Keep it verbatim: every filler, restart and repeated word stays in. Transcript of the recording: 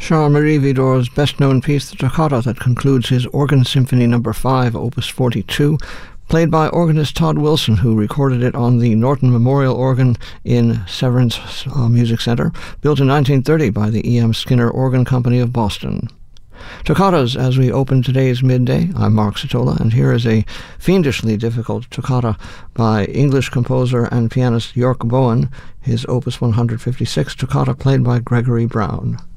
Charles-Marie Widor's best-known piece, the Toccata, that concludes his Organ Symphony number five, opus forty-two, played by organist Todd Wilson, who recorded it on the Norton Memorial organ in Severance uh, Music Center, built in nineteen thirty by the E M Skinner Organ Company of Boston. Toccatas as we open today's midday. I'm Mark Satola, and here is a fiendishly difficult toccata by English composer and pianist York Bowen, his opus one hundred fifty-six, toccata played by Gregory Brown.